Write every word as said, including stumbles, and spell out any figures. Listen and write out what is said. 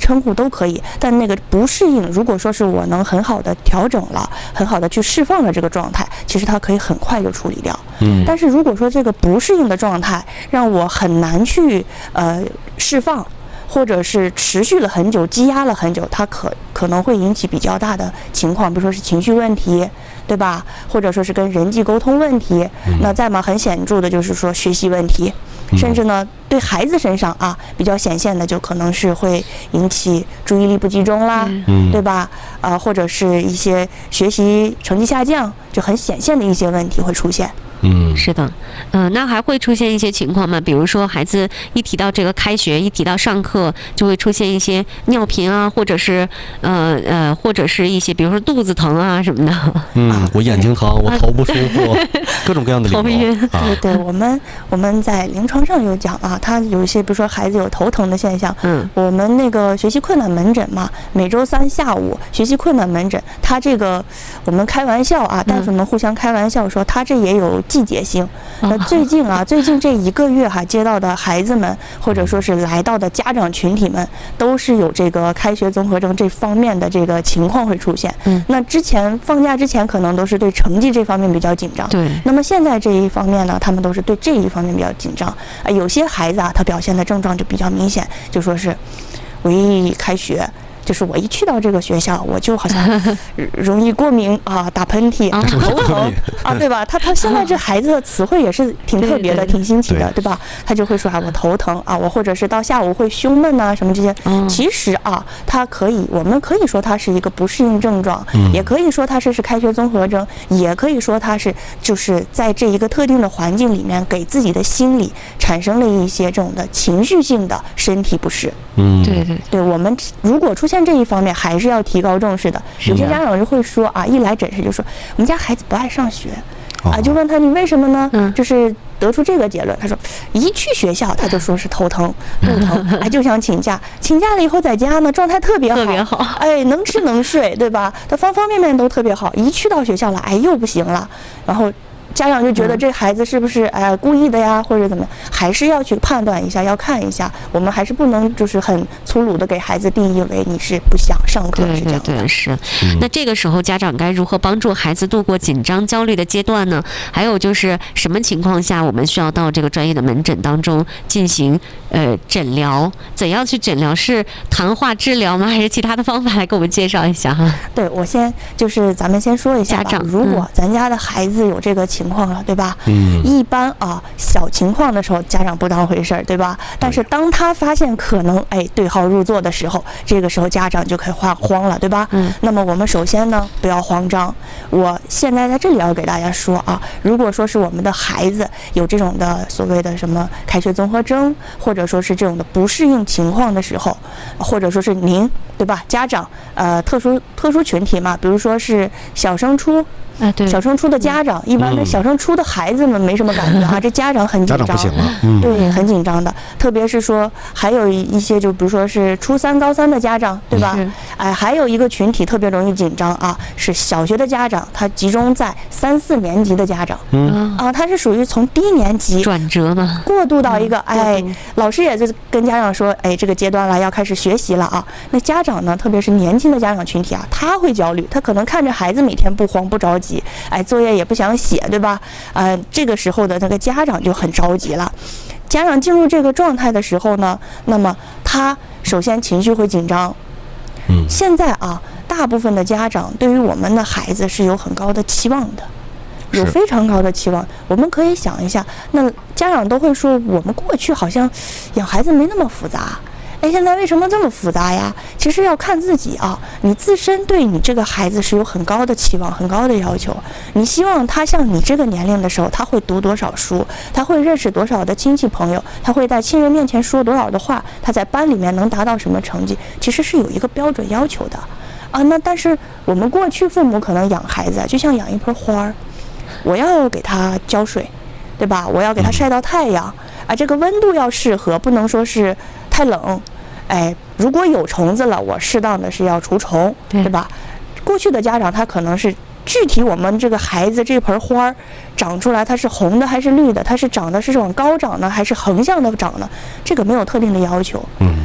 称呼都可以。但那个不适应，如果说是我能很好的调整了，很好的去释放了这个状态，其实它可以很快就处理掉。 嗯， 但是如果说这个不适应的状态让我很难去呃释放，或者是持续了很久，积压了很久，它可可能会引起比较大的情况，比如说是情绪问题，对吧？或者说是跟人际沟通问题。 嗯、 那再嘛很显著的就是说学习问题， 嗯、 甚至呢对孩子身上啊比较显现的就可能是会引起注意力不集中啦， 嗯、 对吧？啊、呃，或者是一些学习成绩下降，就很显现的一些问题会出现。 嗯， 是的，嗯、呃，那还会出现一些情况吗？比如说孩子一提到这个开学，一提到上课，就会出现一些尿频啊，或者是呃呃，或者是一些比如说肚子疼啊什么的。 嗯，我眼睛疼，我头不舒服，各种各样的理由。 头晕。 啊、 对对，我们我们在临床上有讲啊，他有一些比如说孩子有头疼的现象， 嗯， 我们那个学习困难门诊嘛，每周三下午学习困难门诊，他这个我们开玩笑啊，大夫们互相开玩笑说，他这也有季节性。那最近啊，最近这一个月哈、啊，接到的孩子们或者说是来到的家长群体们，都是有这个开学综合征这方面的这个情况会出现。 嗯， 那之前放假之前可能都是对成绩这方面比较紧张， 对。 那么现在这一方面呢，他们都是对这一方面比较紧张。啊，有些孩子啊，他表现的症状就比较明显，就说是我一开学。就是我一去到这个学校，我就好像容易过敏啊，打喷嚏、头疼啊，对吧？他他现在这孩子的词汇也是挺特别的，挺新奇的，对吧？他就会说啊，我头疼啊，我或者是到下午会胸闷呐、啊，什么这些。其实啊，他可以，我们可以说它是一个不适应症状，也可以说它是是开学综合征，也可以说它是就是在这一个特定的环境里面，给自己的心理产生了一些这种的情绪性的身体不适。 嗯， 对对对，我们如果出现这一方面，还是要提高重视的。有些家长就会说啊，一来诊室就说我们家孩子不爱上学，啊，就问他你为什么呢？ 嗯， 就是得出这个结论。他说一去学校他就说是头疼、肚疼，哎，就想请假。请假了以后在家呢，状态特别好， 特别好， 哎，能吃能睡，对吧？他方方面面都特别好。一去到学校了，哎，又不行了，然后。家长就觉得这孩子是不是哎故意的呀，或者怎么样，还是要去判断一下，要看一下。我们还是不能就是很粗鲁的给孩子定义为你是不想上课，是这样的。 对对对，是。那这个时候家长该如何帮助孩子度过紧张焦虑的阶段呢？还有就是什么情况下我们需要到这个专业的门诊当中进行呃诊疗？怎样去诊疗？是谈话治疗吗？还是其他的方法？来给我们介绍一下哈。 对，我先就是咱们先说一下吧， 家长， 如果咱家的孩子有这个情况。情况了，对吧？ 嗯， 一般啊，小情况的时候，家长不当回事儿，对吧？但是当他发现可能哎对号入座的时候，这个时候家长就可以慌慌了，对吧？ 嗯。 那么我们首先呢，不要慌张。我现在在这里要给大家说啊，如果说是我们的孩子有这种的所谓的什么开学综合征，或者说是这种的不适应情况的时候，或者说是您对吧？家长呃特殊特殊群体嘛，比如说是小升初。 啊，对， 小升初的家长，一般的小升初的孩子们没什么感觉啊，这家长很紧张， 家长不行了，嗯， 对，很紧张的。特别是说，还有一些，就比如说是初三、高三的家长，对吧？哎，还有一个群体特别容易紧张啊，是小学的家长，他集中在三四年级的家长， 嗯啊，他是属于从低年级转折嘛， 过渡到一个，哎，老师也就跟家长说，哎，这个阶段了，要开始学习了啊。那家长呢，特别是年轻的家长群体啊，他会焦虑，他可能看着孩子每天不慌不着急。哎，作业也不想写，对吧？呃，这个时候的那个家长就很着急了。家长进入这个状态的时候呢，那么他首先情绪会紧张。 嗯，现在啊，大部分的家长对于我们的孩子是有很高的期望的，有非常高的期望。我们可以想一下，那家长都会说，我们过去好像养孩子没那么复杂。哎，现在为什么这么复杂呀？其实要看自己啊，你自身对你这个孩子是有很高的期望、很高的要求。你希望他像你这个年龄的时候，他会读多少书，他会认识多少的亲戚朋友，他会在亲人面前说多少的话，他在班里面能达到什么成绩，其实是有一个标准要求的啊。那但是我们过去父母可能养孩子就像养一盆花儿，我要给他浇水，对吧？我要给他晒到太阳啊，这个温度要适合，不能说是太冷。哎，如果有虫子了，我适当的是要除虫， 对, 对吧？过去的家长他可能是具体我们这个孩子这盆花长出来，它是红的还是绿的，它是长的是往高长呢，还是横向的长呢？这个没有特定的要求。 嗯。